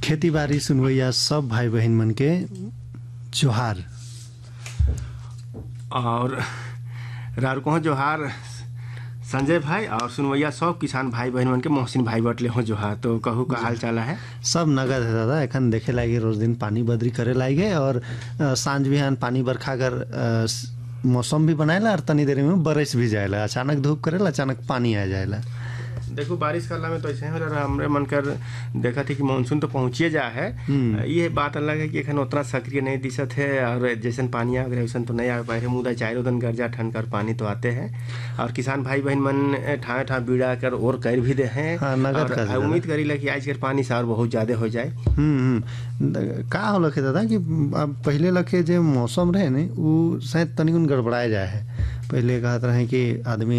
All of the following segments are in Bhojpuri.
खेती बाड़ी सुनवैया सब भाई बहन मन के जोहार। और रारुको जोहार संजय भाई और सुनवैया सब किसान भाई बहन मन के मोहसिन भाई बटले हो जोहार। तो कहू का हाल चाल है? सब नगद है दादा। एखन देखे लागे रोज दिन पानी बदरी करे लागे और सांझ बिहान पानी बरखा कर मौसम भी बनाएला और तनी देर में बरस भी जाएला। अचानक धूप करेला, अचानक पानी आ जाएला। देखो बारिश काला में तो ऐसे हो रहा हमरे मन कर देखा थी कि मानसून तो पहुंचिए जा है। ये बात अलग है कि एखन उतना सक्रिय नहीं दिशत है और जैसन पानी आ गए वैसन तो नहीं आ पाए। मुदा चारों दिन गर्जा ठंड कर पानी तो आते हैं और किसान भाई बहन मन ठाए ठाए बीड़ा कर और कर भी दे हैं। और उम्मीद करी कि आज कर पानी सार बहुत ज्यादा हो जाए। का हो लखे दादा कि पहले लखे जो मौसम रहे न वो शायद तनिक गड़बड़ाए जाए है। पहले कहते रहे कि आदमी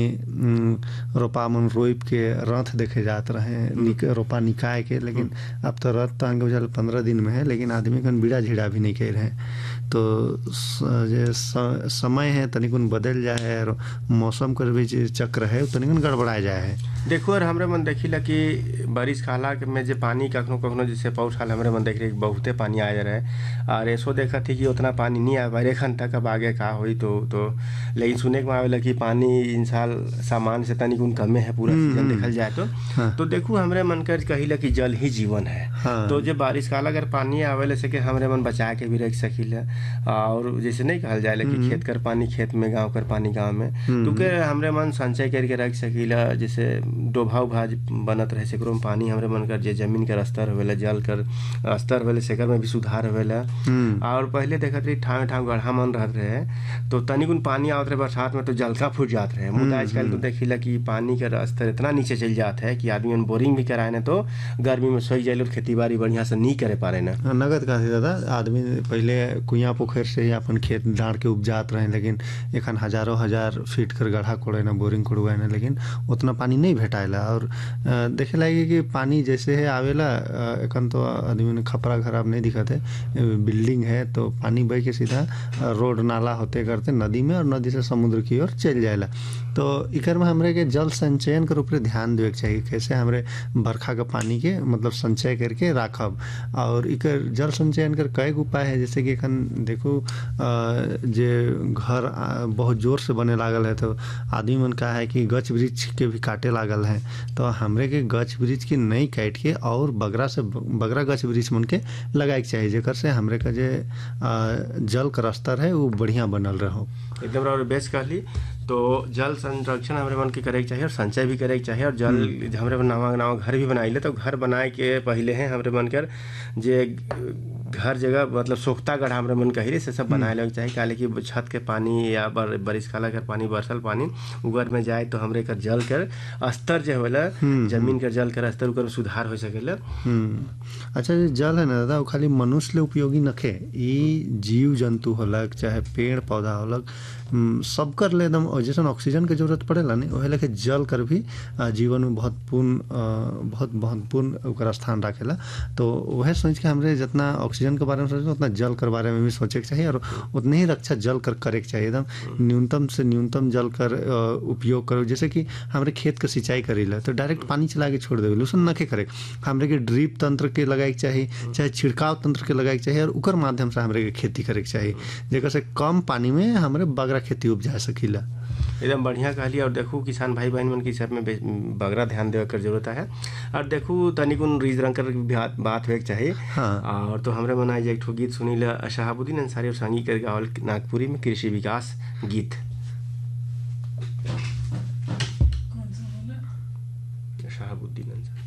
रोपा मन रोप के रथ देखे जाते रहे रोपा निकाय के, लेकिन अब तो रथ तो आगे चल 15 दिन में है, लेकिन आदमी कन बीड़ा झीड़ा भी नहीं कह रहे। तो जे समय है तनिकुन बदल जाए है और मौसम का भी चक्र है तनिकुन गड़बड़ाए जाए है। देखो और हमरे मन देखिला कि बारिश काला में जे पानी कखनो कखनो जैसे पौष हाल हमरे मन देख रहे बहुते पानी आ जा रहा है और ऐसो देखा थी कि उतना पानी नहीं आ पाए एखन तक। अब आगे का हुई तो लेकिन सुने के आवेला कि पानी इन साल सामान से तनिकुन कमे है पूरा सीजन देखल जाए तो देखो हमरे मन कर कहिला कि जल ही जीवन है। तो जब बारिश काला अगर पानी आवेला से के हमरे मन बचा के भी रख सकीला। और जैसे नहीं कहल जाए कि खेत कर पानी खेत में, गाँव कर पानी गाँव में, तो के हमरे मन संचय करके रख सकीला। जैसे डोभा उभा बनत रहे सेकरो में पानी हमरे मन कर जे जमीन का स्तर होवेला, जल कर स्तर होवेला सेकर में भी सुधार होवेला। और पहले देखत रही ठाव ठाव गढ़ा मन रहत रहे तो तनिकुन पानी आवत रहे बरसात में तो जलका फूट जात रहे। मुदा आजकल तो देखिला कि पानी का स्तर इतना नीचे चल जात है कि आदमी बोरिंग भी कराए न तो गर्मी में सोई जाए और खेती बाड़ी बढ़िया से नहीं करे पारे ना। नगद का दादा आदमी पहले कुआं पोखर से ही अपन खेत डाँड़ के उपजात रहे, लेकिन एखन हजारों हजार फीट कर गढ़ा कोड़े ना, बोरिंग कोड़वाए ना, लेकिन उतना पानी नहीं भेटाएला। और देखे लगे कि पानी जैसे है आवेला एखन तो आदमी ने खपरा खराब नहीं दिखत है, बिल्डिंग है तो पानी बह के सीधा रोड नाला होते करते नदी में और नदी से समुद्र की ओर चल जाएला। तो इकर में हमरे के जल संचयन के ऊपर ध्यान देवे के चाहिए, कैसे हमरे बरखा का पानी के मतलब संचय करके राखब। और इकर जल संचयन कर कई उपाय है, जैसे कि एखन देखो जे घर बहुत जोर से बने लागल है तो आदमी मन का है कि गछ वृक्ष के भी काटे लागल है। तो हमरे के गछ वृक्ष की नहीं काट के और बगरा गछ वृक्ष मन के लगाए के चाहिए, जेकर से हमरे का जे जल का स्तर है वो बढ़िया बनल रहो। एकदम बेस्ट कहली। तो जल संरक्षण हमारे मन के करे के चाहिए और संचय भी करे के चाहिए। और जल हमारे नवा घर भी बनाइले तो घर बनाए के पहले हैं हमारे मन कर जे घर जगह मतलब सोखता गढ़ा हमारे मन कही से सब बनाए लगे चाहिए। काले कि छत के पानी या बारिश काला कर पानी बरसल पानी उगर में जाए तो हमरे कर जल कर स्तर जो होला जमीन का जल कर स्तर उकर सुधार हो सकेला। अच्छा जो जल है ना दादा वो खाली मनुष्य ले उपयोगी नखे, ये जीव जंतु होलक चाहे पेड़ पौधा होलक सबकर ले एकदम जैसे ऑक्सीजन के जरूरत पड़ेला नहीं वही लेके जल कर भी जीवन में बहुत महत्वपूर्ण ओकर स्थान रखेला। तो वह सोच के हमरे जितना ऑक्सीजन के बारे में सोचे उतना जल कर बारे में भी सोचे के चाहिए और उतनी ही रक्षा जल कर करे के चाहिए। एकदम न्यूनतम से न्यूनतम जल कर उपयोग करो। जैसे कि हमरे खेत के सिंचाई करेला तो डायरेक्ट पानी चला के छोड़ देवे लूसन नखे करे, हमरे के ड्रिप तंत्र के लगाए के चाहिए चाहे छिड़काव तंत्र के लगाए के चाहिए और उकर माध्यम से हमरे के खेती करे के चाहिए, जेकर से कम पानी में हमरे बगरा खेती उपजा सकीला। एकदम बढ़िया कहली। और देखो किसान भाई बहन मन की सब में बगरा ध्यान देवे कर जरूरत है। और देखो तनिकुन रीज रंग कर बात हुए चाहिए। और तो हमरे मन आज एक ठो गीत सुनी ला शहाबुद्दीन अंसारी और संगी कर गावल नागपुरी में कृषि विकास गीत। शहाबुद्दीन अंसारी।